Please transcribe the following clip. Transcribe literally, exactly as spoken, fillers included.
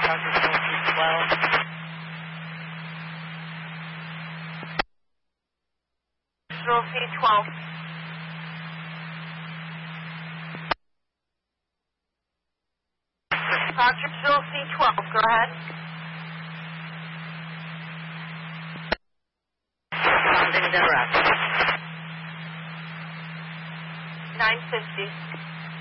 Patrick C twelve. Control C twelve. Patrick Control C twelve, go ahead. Responding direct. nine fifty.